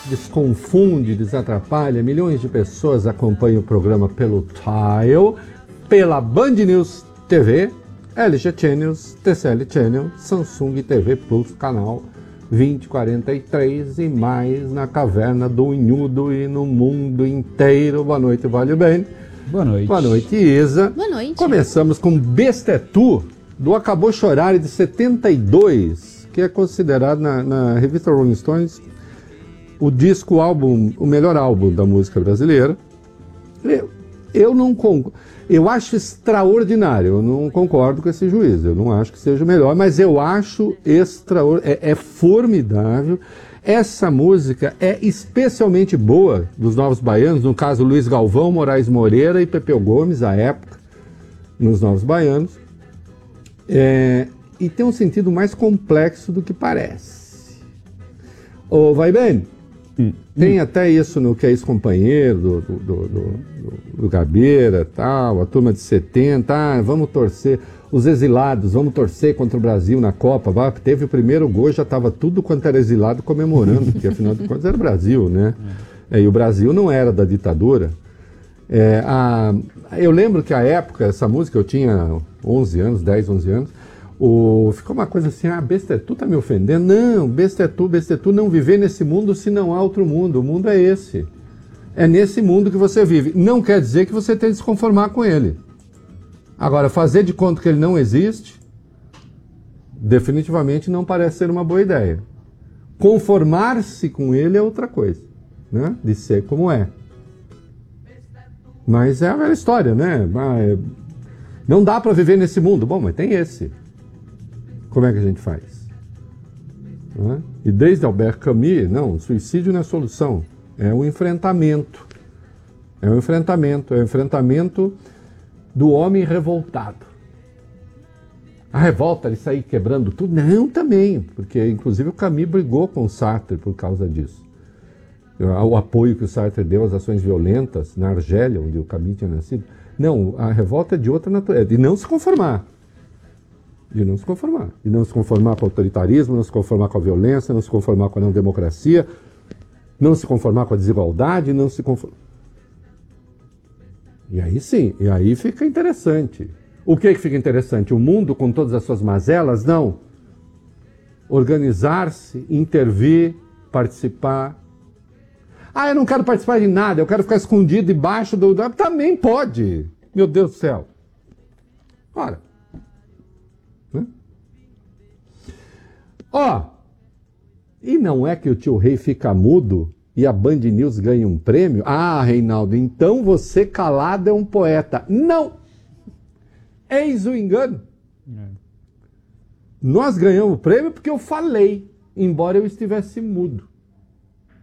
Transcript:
desconfunde, desatrapalha. Milhões de pessoas acompanham o programa pelo Tile, pela Band News TV, LG Channels, TCL Channel, Samsung TV Plus, canal 2043 e mais na Caverna do Unhudo e no mundo inteiro. Boa noite, Vale Bem. Boa noite. Boa noite, Isa. Boa noite. Começamos com Bestetu, do Acabou Chorar, de 72, que é considerado na revista Rolling Stones o melhor álbum da música brasileira. Eu acho extraordinário, eu não concordo com esse juízo, eu não acho que seja o melhor, mas eu acho extraordinário, é formidável. Essa música é especialmente boa dos Novos Baianos, no caso Luiz Galvão, Moraes Moreira e Pepeu Gomes, à época, nos Novos Baianos, e tem um sentido mais complexo do que parece. Vai bem? Tem até isso no Que é Ex-Companheiro, do Gabeira, tal, a turma de 70, vamos torcer, os exilados, vamos torcer contra o Brasil na Copa. Teve o primeiro gol, já estava tudo quanto era exilado comemorando, porque afinal de contas era o Brasil, né? E o Brasil não era da ditadura. Eu lembro que à época, essa música, eu tinha 11 anos, 10, 11 anos, ficou uma coisa assim, Bestetu tá me ofendendo. Não, Bestetu não viver nesse mundo se não há outro mundo. O mundo é esse. É nesse mundo que você vive. Não quer dizer que você tem que se conformar com ele. Agora, fazer de conta que ele não existe, definitivamente não parece ser uma boa ideia. Conformar-se com ele é outra coisa, né? De ser como é. Mas é a velha história, né? Não dá para viver nesse mundo. Bom, mas tem esse. Como é que a gente faz? E desde Albert Camus, não, suicídio não é solução, é um enfrentamento. É um enfrentamento do homem revoltado. A revolta, ele sair quebrando tudo? Não, também, porque inclusive o Camus brigou com o Sartre por causa disso. O apoio que o Sartre deu às ações violentas na Argélia, onde o Camus tinha nascido. Não, a revolta é de outra natureza, de não se conformar. De não se conformar. De não se conformar com o autoritarismo, não se conformar com a violência, não se conformar com a não democracia, não se conformar com a desigualdade, não se conformar. E aí sim, e aí fica interessante. O que fica interessante? O mundo com todas as suas mazelas? Não. Organizar-se, intervir, participar. Eu não quero participar de nada, eu quero ficar escondido debaixo do... Também pode. Meu Deus do céu. Ora. E não é que o tio Rei fica mudo e a Band News ganha um prêmio? Reinaldo, então você calado é um poeta. Não! Eis o engano. Nós ganhamos o prêmio porque eu falei, embora eu estivesse mudo.